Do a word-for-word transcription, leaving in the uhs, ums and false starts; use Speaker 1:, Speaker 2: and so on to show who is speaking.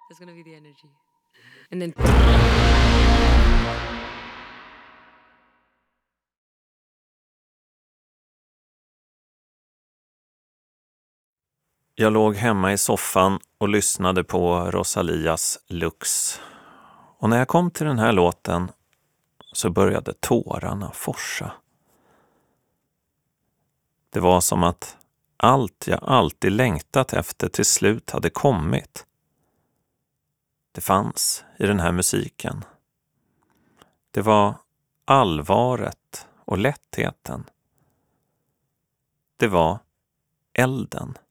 Speaker 1: That's gonna be the energy. And then
Speaker 2: Jag låg hemma i soffan och lyssnade på Rosalias Lux. Och när jag kom till den här låten så började tårarna forsa. Det var som att allt jag alltid längtat efter till slut hade kommit. Det fanns i den här musiken. Det var allvaret och lättheten. Det var elden.